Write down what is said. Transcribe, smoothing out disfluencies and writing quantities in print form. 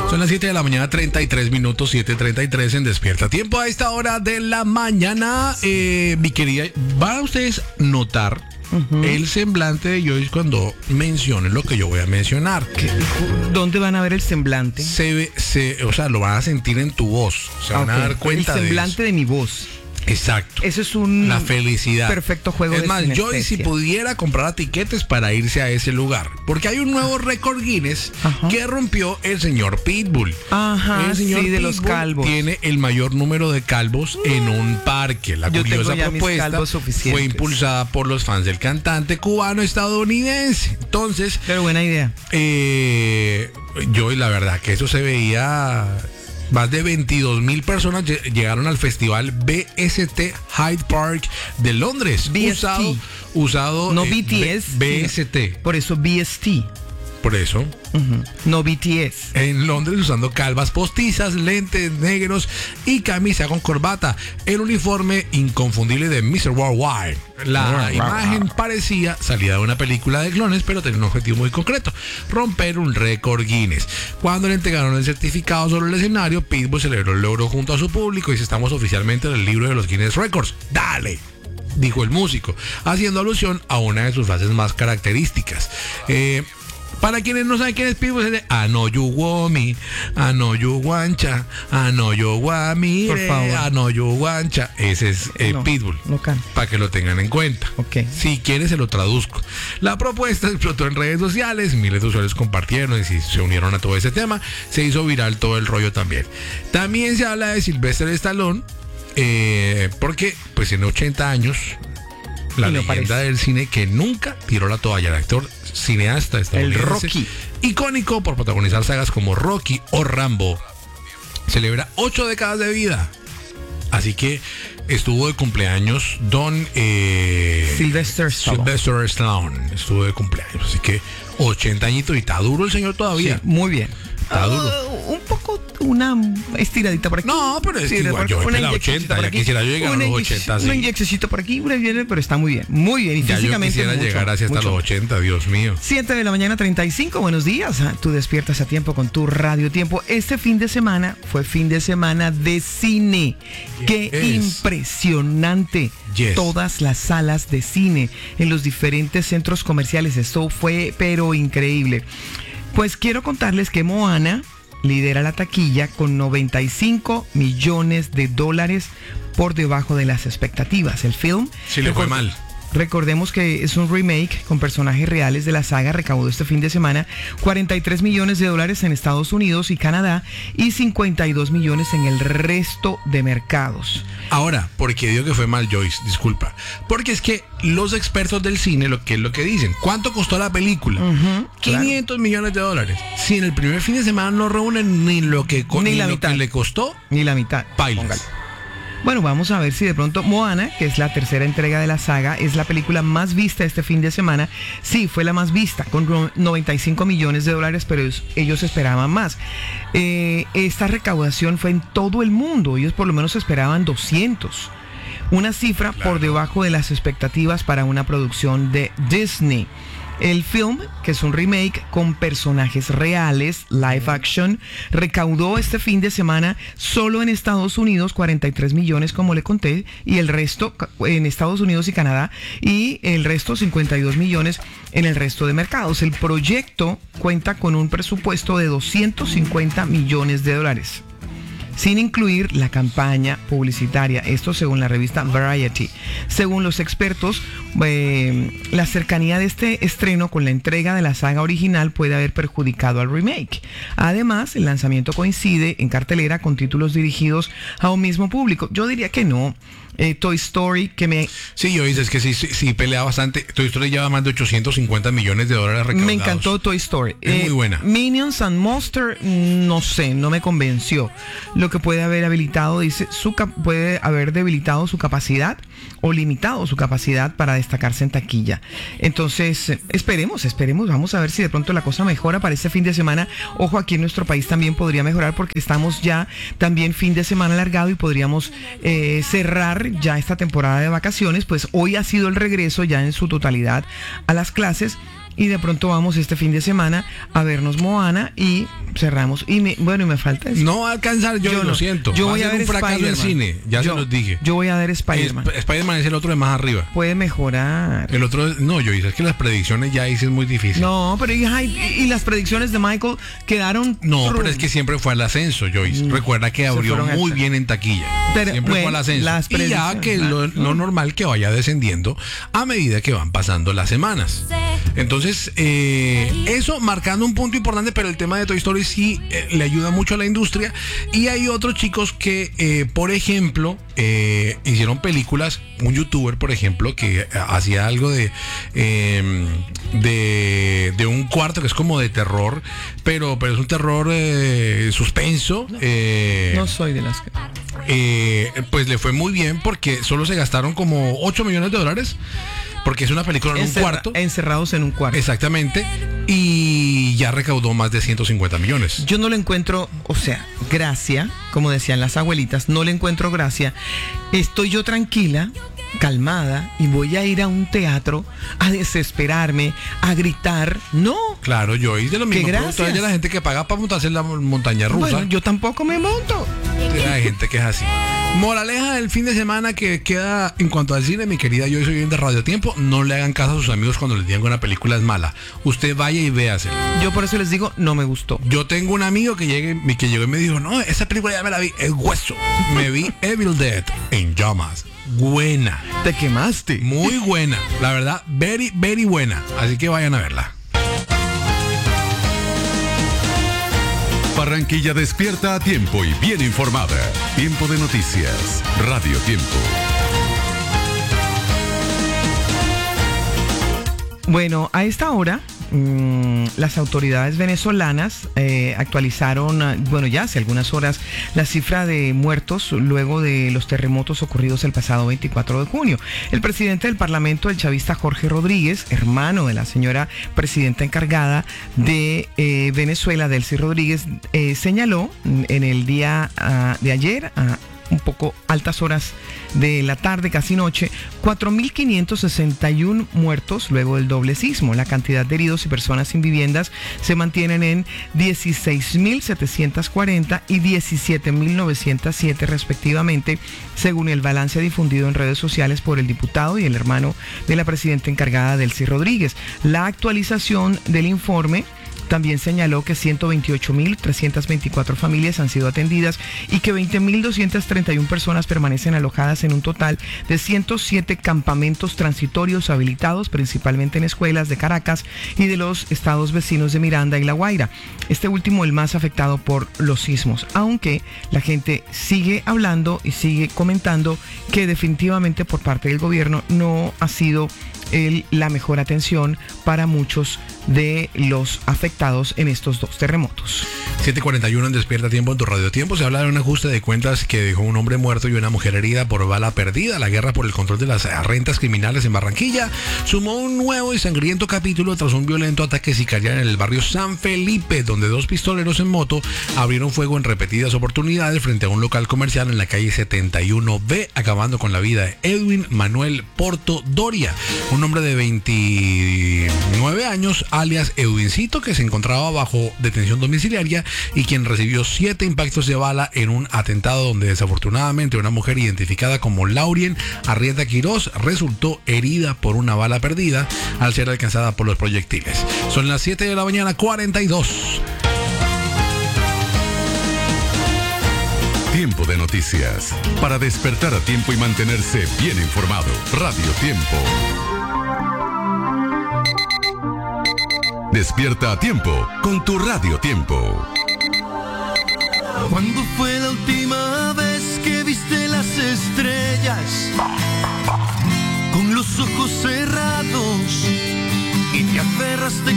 Son las 7 de la mañana, 33 minutos, 7:33 en Despierta Tiempo. A esta hora de la mañana, mi querida, van a ustedes notar el semblante de Joyce cuando mencione lo que yo voy a mencionar. ¿Dónde van a ver el semblante? O sea, lo van a sentir en tu voz. Se van a dar cuenta el semblante de mi voz. Exacto. Eso es la felicidad. Perfecto juego es de más, sinestesia. Joyce, si pudiera comprar tiquetes para irse a ese lugar, porque hay un nuevo récord Guinness que rompió el señor Pitbull. Ajá, el señor sí, de Pitbull los calvos. tiene el mayor número de calvos en un parque. La Yo curiosa tengo ya propuesta mis calvos suficientes. fue impulsada por los fans del cantante cubano-estadounidense. Entonces, pero buena idea. Joyce, la verdad que eso se veía. Más de 22,000 personas llegaron al festival BST Hyde Park de Londres. BST. Usado. No BTS. BST. Por eso BST. Por eso. No BTS. En Londres, usando calvas postizas, lentes negros y camisa con corbata. El uniforme inconfundible de Mr. Worldwide. La imagen parecía salida de una película de clones, pero tenía un objetivo muy concreto: romper un récord Guinness. Cuando le entregaron el certificado sobre el escenario, Pitbull celebró el logro junto a su público y dice: estamos oficialmente en el libro de los Guinness Records. ¡Dale!, dijo el músico, haciendo alusión a una de sus frases más características. Para quienes no saben quién es Pitbull, es de I know you want me, I know you wancha, I know you want me, por favor. I know you wancha. Ese es Pitbull. No can. Para que lo tengan en cuenta. Okay. Si quieres se lo traduzco. La propuesta explotó en redes sociales, miles de usuarios compartieron y se unieron a todo ese tema. Se hizo viral todo el rollo también. También se habla de Sylvester Stallone, porque pues tiene 80 años. La leyenda del cine que nunca tiró la toalla. El actor cineasta estadounidense, el Rocky, icónico por protagonizar sagas como Rocky o Rambo, celebra 8 décadas de vida. Así que estuvo de cumpleaños don Sylvester Stallone. Estuvo de cumpleaños. Así que 80 añitos y está duro el señor todavía. Sí, muy bien. Está duro. Un poco, una estiradita por aquí. No, pero es igual, yo en la 80, ya quisiera yo llegar a los 80. Un inyeccióncito por aquí, pero está muy bien. Muy bien, y ya físicamente yo quisiera llegar hacia hasta los 80, Dios mío. 7 de la mañana, 35, buenos días. Tú despiertas a tiempo con tu Radio Tiempo. Este fin de semana fue fin de semana de cine. ¡Qué impresionante! Todas las salas de cine en los diferentes centros comerciales. Esto fue, pero increíble. Pues quiero contarles que Moana lidera la taquilla con $95 millones por debajo de las expectativas. El film sí le fue mal. Recordemos que es un remake con personajes reales de la saga. Recaudó este fin de semana $43 millones en Estados Unidos y Canadá y 52 millones en el resto de mercados. Ahora, ¿por qué digo que fue mal, Joyce? Disculpa. Porque es que los expertos del cine lo que dicen, ¿cuánto costó la película? $500 millones. Si en el primer fin de semana no reúnen ni lo que le costó, ni la mitad. Bailas. Bueno, vamos a ver si de pronto Moana, que es la tercera entrega de la saga, es la película más vista este fin de semana. Sí, fue la más vista, con $95 millones, pero ellos esperaban más. Esta recaudación fue en todo el mundo, ellos por lo menos esperaban 200. Una cifra por debajo de las expectativas para una producción de Disney. El film, que es un remake con personajes reales, live action, recaudó este fin de semana solo en Estados Unidos 43 millones, como le conté, y el resto en Estados Unidos y Canadá, y el resto 52 millones en el resto de mercados. El proyecto cuenta con un presupuesto de $250 millones, sin incluir la campaña publicitaria. Esto según la revista Variety. Según los expertos, la cercanía de este estreno con la entrega de la saga original puede haber perjudicado al remake. Además, el lanzamiento coincide en cartelera con títulos dirigidos a un mismo público. Yo diría que no. Toy Story, que me... Sí, yo dices que sí pelea bastante. Toy Story lleva más de $850 millones recaudados. Me encantó Toy Story. Es muy buena. Minions and Monster, no sé, no me convenció. Lo que puede haber habilitado, dice, puede haber debilitado su capacidad o limitado su capacidad para destacarse en taquilla. Entonces, esperemos. Vamos a ver si de pronto la cosa mejora para este fin de semana. Ojo, aquí en nuestro país también podría mejorar porque estamos ya también fin de semana alargado y podríamos cerrar ya esta temporada de vacaciones. Pues hoy ha sido el regreso ya en su totalidad a las clases y de pronto vamos este fin de semana a vernos Moana y cerramos. Y me falta eso. No va a alcanzar, yo lo siento. Yo voy a ser un fracaso en cine, ya se los dije. Yo voy a ver Spider-Man. Spider-Man es el otro de más arriba. Puede mejorar. El otro, no, yo hice, es que las predicciones ya hice es muy difícil. No, pero y las predicciones de Michael quedaron... No, pero es que siempre fue al ascenso, Joyce. Recuerda que abrió muy bien en taquilla. Pero, siempre fue al ascenso. Y ya que lo normal que vaya descendiendo a medida que van pasando las semanas. Entonces, eso marcando un punto importante, pero el tema de Toy Story sí le ayuda mucho a la industria. Y hay otros chicos que, por ejemplo, hicieron películas. Un youtuber, por ejemplo, que hacía algo de un cuarto que es como de terror, pero es un terror suspenso. No soy de las que... pues le fue muy bien porque solo se gastaron como $8 millones, porque es una película en un cuarto. Encerrados en un cuarto. Exactamente. Y ya recaudó más de 150 millones. Yo no le encuentro, gracia, como decían las abuelitas, no le encuentro gracia. Estoy yo tranquila, calmada, y voy a ir a un teatro a desesperarme, a gritar. No. Claro, yo hice lo mismo. Pero hay la gente que paga para montarse en la montaña rusa. Bueno, yo tampoco me monto. Hay gente que es así. Moraleja del fin de semana que queda en cuanto al cine, mi querida, yo soy bien de Radio Tiempo. No le hagan caso a sus amigos cuando les digan que una película es mala. Usted vaya y véase. Yo por eso les digo, no me gustó. Yo tengo un amigo que llegó y me dijo, no, esa película ya me la vi, es hueso. Me vi Evil Dead en llamas. Buena. Te quemaste. Muy buena. La verdad, very, very buena. Así que vayan a verla. Barranquilla despierta a tiempo y bien informada. Tiempo de noticias. Radio Tiempo. Bueno, a esta hora las autoridades venezolanas actualizaron, ya hace algunas horas, la cifra de muertos luego de los terremotos ocurridos el pasado 24 de junio. El presidente del Parlamento, el chavista Jorge Rodríguez, hermano de la señora presidenta encargada de Venezuela, Delcy Rodríguez, señaló en el día de ayer, un poco altas horas de la tarde, casi noche, 4.561 muertos luego del doble sismo. La cantidad de heridos y personas sin viviendas se mantienen en 16.740 y 17.907 respectivamente, según el balance difundido en redes sociales por el diputado y el hermano de la presidenta encargada, Delcy Rodríguez. La actualización del informe también señaló que 128.324 familias han sido atendidas y que 20.231 personas permanecen alojadas en un total de 107 campamentos transitorios habilitados, principalmente en escuelas de Caracas y de los estados vecinos de Miranda y La Guaira. Este último el más afectado por los sismos, aunque la gente sigue hablando y sigue comentando que definitivamente por parte del gobierno no ha sido la mejor atención para muchos de los afectados en estos dos terremotos. 7:41 en Despierta Tiempo en tu Radio Tiempo. Se habla de un ajuste de cuentas que dejó un hombre muerto y una mujer herida por bala perdida. La guerra por el control de las rentas criminales en Barranquilla sumó un nuevo y sangriento capítulo tras un violento ataque sicarial en el barrio San Felipe, donde dos pistoleros en moto abrieron fuego en repetidas oportunidades frente a un local comercial en la calle 71B, acabando con la vida de Edwin Manuel Porto Doria, un hombre de 29 años, alias Edwincito, que se encontraba bajo detención domiciliaria y quien recibió 7 impactos de bala en un atentado donde desafortunadamente una mujer identificada como Laurien Arrieta Quirós resultó herida por una bala perdida al ser alcanzada por los proyectiles. Son las 7 de la mañana, 42. Tiempo de noticias. Para despertar a tiempo y mantenerse bien informado. Radio Tiempo. Despierta a tiempo con tu Radio Tiempo. ¿Cuándo fue la última vez que viste las estrellas con los ojos cerrados y te aferraste